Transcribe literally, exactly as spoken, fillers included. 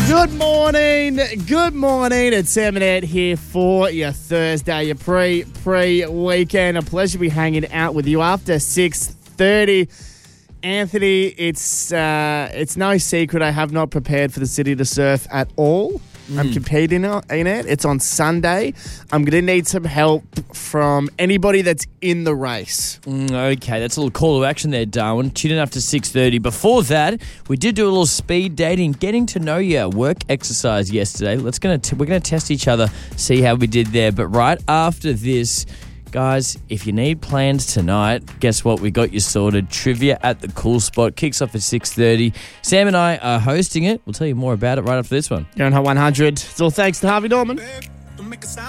Good morning, good morning. It's Sam and Ed here for your Thursday, your pre pre weekend. A pleasure to be hanging out with you after six thirty. Anthony, it's uh, it's no secret I have not prepared for the City to Surf at all. Mm. I'm competing in it. It's on Sunday. I'm going to need some help from anybody that's in the race. Mm, okay, that's a little call to action there, Darwin. Tune in after six thirty. Before that, we did do a little speed dating, getting to know you, work exercise yesterday. Let's gonna t- we're going to test each other, see how we did there. But right after this, guys, if you need plans tonight, guess what? We got you sorted. Trivia at the Cool Spot kicks off at six thirty. Sam and I are hosting it. We'll tell you more about it right after this one. You're on Hot one hundred. It's all thanks to Harvey Norman.